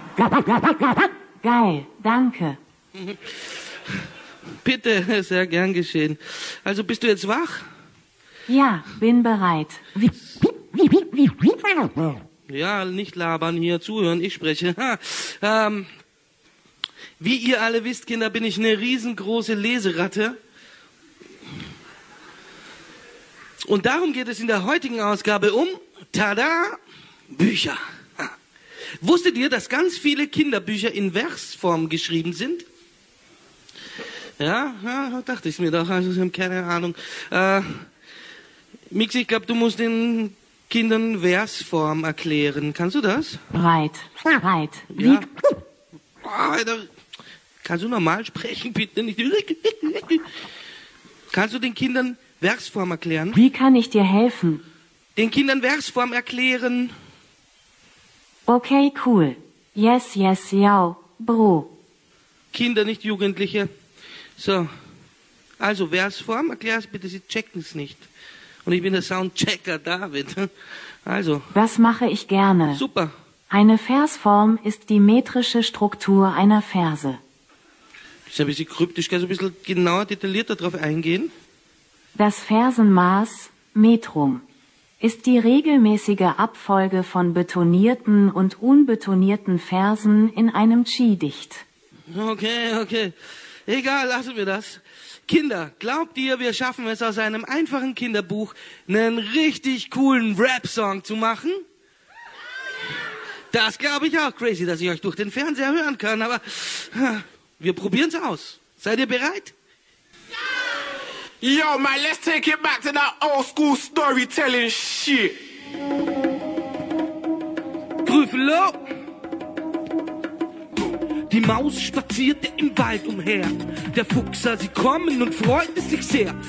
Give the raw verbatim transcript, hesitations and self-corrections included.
Geil, danke. Bitte, sehr gern geschehen. Also bist du jetzt wach? Ja, bin bereit. Wie, Ja, nicht labern, hier zuhören, ich spreche. Ha, ähm, wie ihr alle wisst, Kinder, bin ich eine riesengroße Leseratte. Und darum geht es in der heutigen Ausgabe um, tada, Bücher. Ha. Wusstet ihr, dass ganz viele Kinderbücher in Versform geschrieben sind? Ja, ja, dachte ich mir doch, also ich habe keine Ahnung. Äh, Mixi, ich glaube, du musst den Kindern Versform erklären. Kannst du das? bereit, bereit. Wie, Ja. Oh, Alter. Kannst du normal sprechen, bitte? Nicht. Kannst du den Kindern Versform erklären? wie kann ich dir helfen? Den Kindern Versform erklären. Okay, cool. Yes, yes, ja, Bro. Kinder, nicht Jugendliche. So. Also, Versform, erklär's bitte, sie checken es nicht. Und ich bin der Soundchecker David. Also, Das mache ich gerne. super. Eine Versform ist die metrische Struktur einer Verse. Das ist ein bisschen kryptisch. Kannst du ein bisschen genauer, detaillierter darauf eingehen? Das Versenmaß, Metrum, ist die regelmäßige Abfolge von betonierten und unbetonierten Versen in einem Chi-Dicht. Okay, okay. Egal, lassen wir das. Kinder, glaubt ihr, wir schaffen es aus einem einfachen Kinderbuch, einen richtig coolen Rap-Song zu machen? Das glaube ich auch. Crazy, dass ich euch durch den Fernseher hören kann, aber wir probieren es aus. Seid ihr bereit? Yo, man, let's take it back to that old school storytelling shit. Gryffalo! Die Maus spazierte im Wald umher. Der Fuchs sah sie kommen und freute sich sehr.